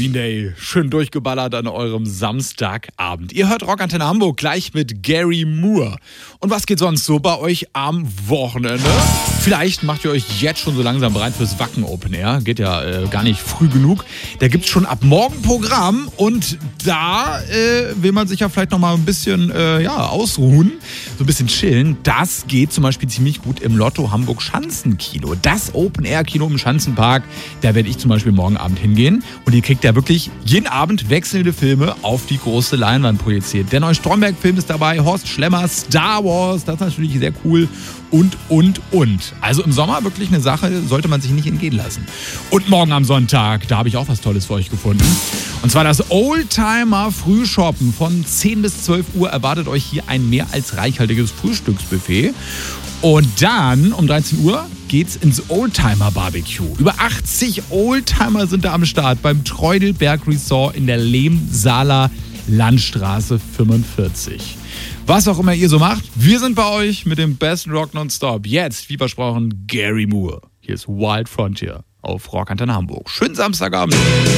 Green Day. Schön durchgeballert an eurem Samstagabend. Ihr hört Rockantenne Hamburg gleich mit Gary Moore. Und was geht sonst so bei euch am Wochenende? Vielleicht macht ihr euch jetzt schon so langsam bereit fürs Wacken Open Air. Geht ja gar nicht früh genug. Da gibt's schon ab morgen Programm und da will man sich ja vielleicht noch mal ein bisschen ausruhen, so ein bisschen chillen. Das geht zum Beispiel ziemlich gut im Lotto Hamburg Schanzenkino. Das Open Air Kino im Schanzenpark. Da werde ich zum Beispiel morgen Abend hingehen und ihr kriegt ja wirklich jeden Abend wechselnde Filme auf die große Leinwand projiziert. Der neue Stromberg-Film ist dabei, Horst Schlemmer, Star Wars, das ist natürlich sehr cool und. Also im Sommer wirklich eine Sache, sollte man sich nicht entgehen lassen. Und morgen am Sonntag, da habe ich auch was Tolles für euch gefunden. Und zwar das Oldtimer Frühshoppen. Von 10 bis 12 Uhr erwartet euch hier ein mehr als reichhaltiges Frühstücksbuffet. Und dann um 13 Uhr geht's ins Oldtimer Barbecue. Über 80 Oldtimer sind da am Start beim Treudelberg Resort in der Lehmsaler Landstraße 45. Was auch immer ihr so macht, wir sind bei euch mit dem besten Rock nonstop. Jetzt, wie versprochen, Gary Moore. Hier ist Wild Frontier auf Rockantenne Hamburg. Schönen Samstagabend.